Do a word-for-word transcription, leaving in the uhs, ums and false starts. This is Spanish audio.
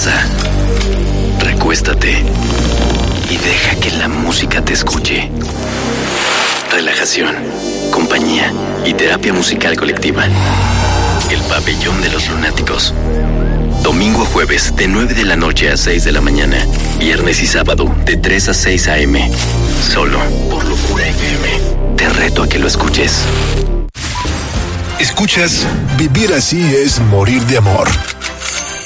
casa. Recuéstate y deja que la música te escuche. Relajación, compañía y terapia musical colectiva. El Pabellón de los Lunáticos. Domingo a jueves de nueve de la noche a seis de la mañana. Viernes y sábado de tres a seis a eme. Solo por Locura F M. Te reto a que lo escuches. Escuchas Vivir así es morir de amor.